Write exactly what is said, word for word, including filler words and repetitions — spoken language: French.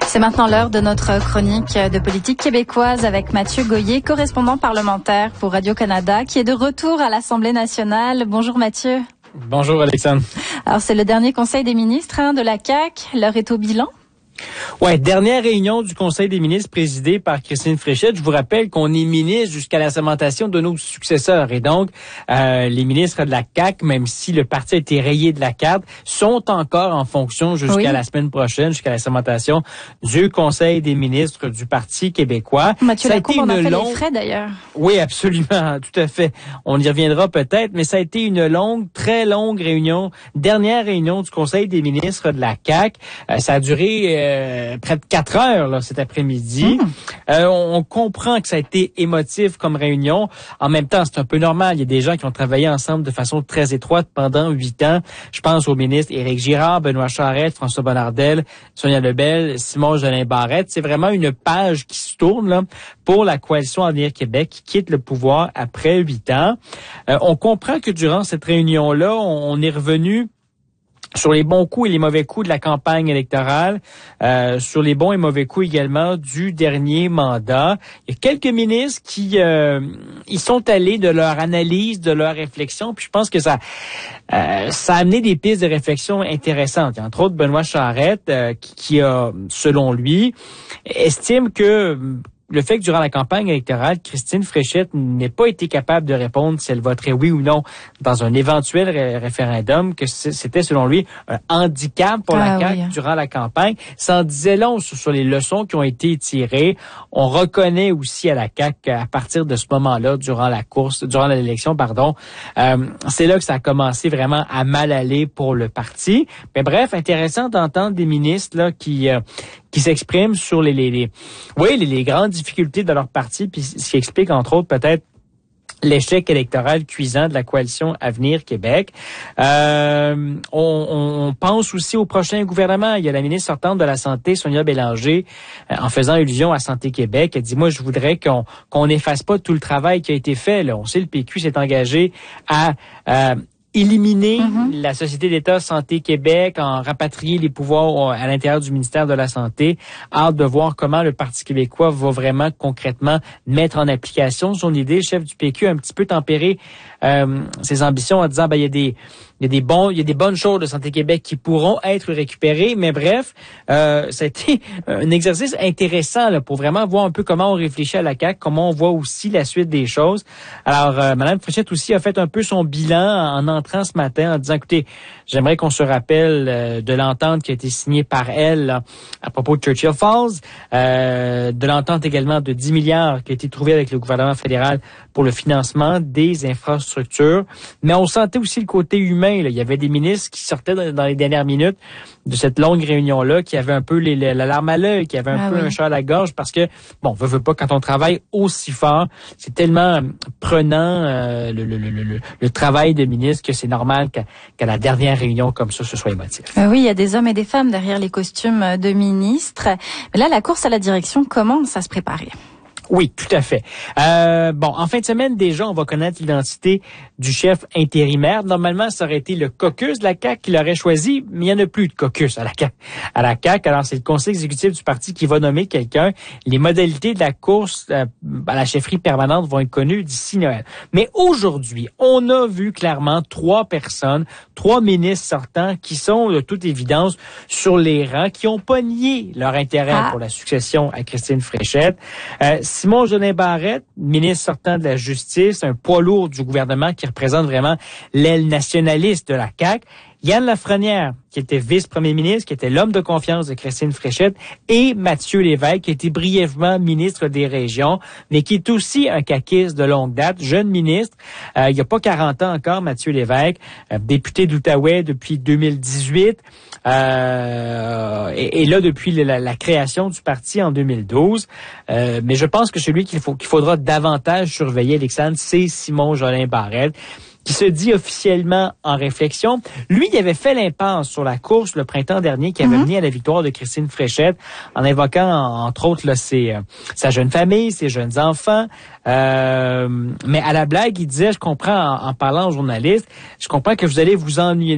C'est maintenant l'heure de notre chronique de politique québécoise avec Mathieu Goyer, correspondant parlementaire pour Radio-Canada, qui est de retour à l'Assemblée nationale. Bonjour Mathieu. Bonjour Alexandre. Alors c'est le dernier conseil des ministres hein, de la C A Q. L'heure est au bilan. Ouais, dernière réunion du Conseil des ministres présidée par Christine Fréchette. Je vous rappelle qu'on est ministre jusqu'à la sermentation de nos successeurs. Et donc, euh, les ministres de la C A Q, même si le parti a été rayé de la carte, sont encore en fonction jusqu'à oui. la semaine prochaine, jusqu'à la sermentation du Conseil des ministres du Parti québécois. Mathieu Lacombe en a fait longue... les frais d'ailleurs. Oui, absolument, tout à fait. On y reviendra peut-être, mais ça a été une longue, très longue réunion, dernière réunion du Conseil des ministres de la C A Q. Euh, ça a duré... Euh, Euh, près de quatre heures là, cet après-midi. Mmh. Euh, on, on comprend que ça a été émotif comme réunion. En même temps, c'est un peu normal. Il y a des gens qui ont travaillé ensemble de façon très étroite pendant huit ans. Je pense aux ministres Éric Girard, Benoît Charette, François Bonnardel, Sonia Lebel, Simon Jolin Barrette. C'est vraiment une page qui se tourne là, pour la Coalition Avenir Québec qui quitte le pouvoir après huit ans. Euh, on comprend que durant cette réunion-là, on, on est revenu sur les bons coups et les mauvais coups de la campagne électorale, euh, sur les bons et mauvais coups également du dernier mandat. Il y a quelques ministres qui euh, ils sont allés de leur analyse, de leur réflexion, puis je pense que ça euh, ça a amené des pistes de réflexion intéressantes. Il y a entre autres Benoît Charette euh, qui, qui a, selon lui, estime que le fait que durant la campagne électorale, Christine Fréchette n'ait pas été capable de répondre si elle voterait oui ou non dans un éventuel ré- référendum, que c'était selon lui un handicap pour ah, la C A Q oui. durant la campagne. Ça en disait long sur, sur les leçons qui ont été tirées. On reconnaît aussi à la C A Q qu'à partir de ce moment-là, durant la course, durant l'élection, pardon, euh, c'est là que ça a commencé vraiment à mal aller pour le parti. Mais bref, intéressant d'entendre des ministres là qui euh, qui s'expriment sur les, les, les oui les, les grandes difficultés de leur parti, puis ce qui explique entre autres peut-être l'échec électoral cuisant de la coalition Avenir Québec. Euh, on, on pense aussi au prochain gouvernement. Il y a la ministre sortante de la Santé, Sonia Bélanger, euh, en faisant allusion à Santé Québec. Elle dit, moi, je voudrais qu'on qu'on n'efface pas tout le travail qui a été fait. Là. On sait, le P Q s'est engagé à... Euh, éliminer mm-hmm. la Société d'État Santé Québec, en rapatrier les pouvoirs à l'intérieur du ministère de la Santé. Hâte de voir comment le Parti québécois va vraiment concrètement mettre en application son idée. Le chef du P Q a un petit peu tempéré euh, ses ambitions en disant ben il y a des il y a des bons il y a des bonnes choses de Santé Québec qui pourront être récupérées, mais bref, euh, ça a été un exercice intéressant là, pour vraiment voir un peu comment on réfléchit à la C A Q, comment on voit aussi la suite des choses. Alors euh, Mme Fréchette aussi a fait un peu son bilan en entrant ce matin en disant, écoutez, j'aimerais qu'on se rappelle euh, de l'entente qui a été signée par elle là, à propos de Churchill Falls, euh, de l'entente également de dix milliards qui a été trouvée avec le gouvernement fédéral pour le financement des infrastructures. Mais on sentait aussi le côté humain. Là. Il y avait des ministres qui sortaient dans, dans les dernières minutes de cette longue réunion-là, qui avaient un peu les, les, la larme à l'œil, qui avaient un ah peu oui. un chat à la gorge, parce que, bon, veut, veut pas, quand on travaille aussi fort, c'est tellement prenant euh, le, le, le, le, le travail de ministre que c'est normal qu'à, qu'à la dernière réunion comme ça, ce soit émotif. Euh, oui, il y a des hommes et des femmes derrière les costumes de ministres. Mais là, la course à la direction commence à se préparer. Oui, tout à fait. Euh, bon, en fin de semaine, déjà, on va connaître l'identité du chef intérimaire. Normalement, ça aurait été le caucus de la C A Q qui l'aurait choisi, mais il n'y en a plus de caucus à la C A Q. À la C A Q, alors c'est le conseil exécutif du parti qui va nommer quelqu'un. Les modalités de la course euh, à la chefferie permanente vont être connues d'ici Noël. Mais aujourd'hui, on a vu clairement trois personnes, trois ministres sortants qui sont, de toute évidence, sur les rangs, qui n'ont pas nié leur intérêt ah. pour la succession à Christine Fréchette. Euh, Simon Jolin Barrette, ministre sortant de la Justice, un poids lourd du gouvernement qui représente vraiment l'aile nationaliste de la C A Q. Yann Lafrenière, qui était vice-premier ministre, qui était l'homme de confiance de Christine Fréchette, et Mathieu Lévesque, qui était brièvement ministre des Régions, mais qui est aussi un caquiste de longue date, jeune ministre. Euh, il n'y a pas quarante ans encore, Mathieu Lévesque, euh, député d'Outaouais depuis deux mille dix-huit, euh, et, et là depuis la, la création du parti en deux mille douze. Euh, mais je pense que celui qu'il faut qu'il faudra davantage surveiller, Alexandre, c'est Simon Jolin Barrette, qui se dit officiellement en réflexion. Lui, il avait fait l'impasse sur la course le printemps dernier qui avait mm-hmm. mené à la victoire de Christine Fréchette en invoquant, entre autres, là, ses, euh, sa jeune famille, ses jeunes enfants. Euh, mais à la blague, il disait, je comprends, en, en parlant aux journalistes, je comprends que vous allez vous ennuyer